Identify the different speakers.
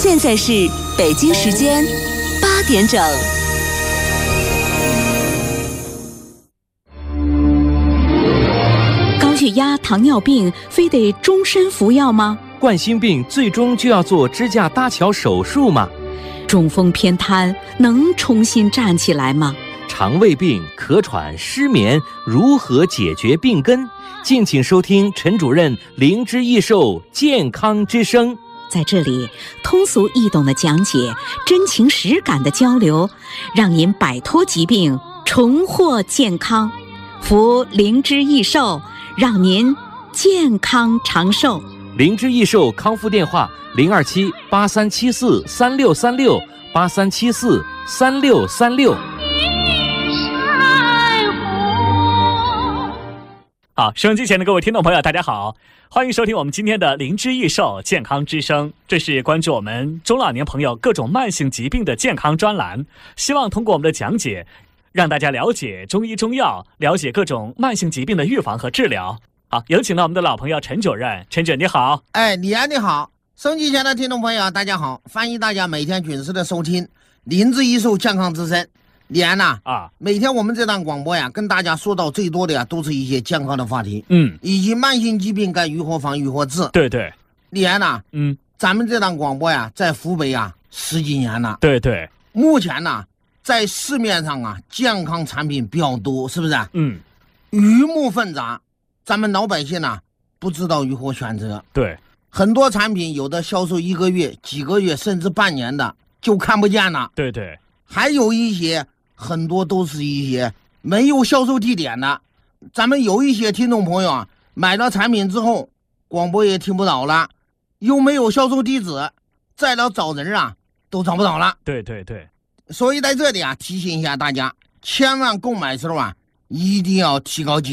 Speaker 1: 现在是北京时间8点整。
Speaker 2: 高血压、糖尿病非得终身服药吗？
Speaker 3: 冠心病最终就要做支架搭桥手术吗？
Speaker 2: 中风偏瘫能重新站起来吗？
Speaker 3: 肠胃病、咳喘、失眠如何解决病根？敬请收听陈主任灵芝益寿健康之声。
Speaker 2: 在这里，通俗易懂的讲解，真情实感的交流，让您摆脱疾病，重获健康。服灵芝益寿，让您健康长寿。
Speaker 3: 灵芝益寿康复电话：027-8374-3636，8374-3636。
Speaker 4: 好，收音机前的各位听众朋友，大家好，欢迎收听我们今天的灵芝益寿健康之声。这是关注我们中老年朋友各种慢性疾病的健康专栏，希望通过我们的讲解，让大家了解中医中药，了解各种慢性疾病的预防和治疗。好，有请到我们的老朋友陈主任。陈主任你好。
Speaker 5: 李安你好，收音机前的听众朋友大家好，欢迎大家每天准时的收听灵芝益寿健康之声。李安呐，每天我们这档广播呀，跟大家说到最多的呀，都是一些健康的话题，以及慢性疾病该如何防如何治。
Speaker 4: 对对，
Speaker 5: 李安呐，咱们这档广播呀，在湖北啊10几年了。
Speaker 4: 对对，
Speaker 5: 目前呢，在市面上啊，健康产品比较多，是不是？鱼目混杂，咱们老百姓呢，不知道如何选择。
Speaker 4: 对，
Speaker 5: 很多产品有的销售1个月、几个月，甚至半年的就看不见了。
Speaker 4: 对对，
Speaker 5: 还有一些。很多都是一些没有销售地点的，咱们有一些听众朋友啊，买了产品之后，广播也听不到了，又没有销售地址，再来找人啊，都找不到了。
Speaker 4: 对对对，
Speaker 5: 所以在这里啊，提醒一下大家，千万购买时候啊，一定要提高警